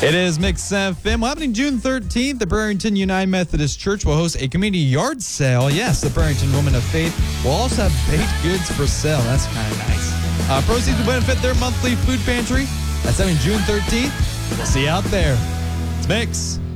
It is Mix FM. Well, happening June 13th, the Brereton United Methodist Church will host a community yard sale. Yes, the Brereton Women of Faith will also have baked goods for sale. That's kind of nice. Proceeds will benefit their monthly food pantry. That's happening June 13th. We'll see you out there. It's Mix.